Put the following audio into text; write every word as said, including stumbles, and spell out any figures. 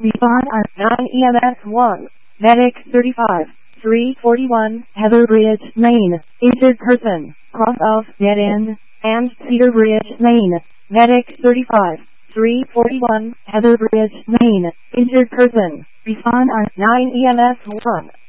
Respond on nine E M S one. Medic thirty-five. three forty-one, Heather Bridge, Maine. Injured person, cross of dead end, and Cedar Bridge, Maine. Medic thirty-five. three forty-one, Heather Bridge, Maine. Injured person. Respond on nine E M S one.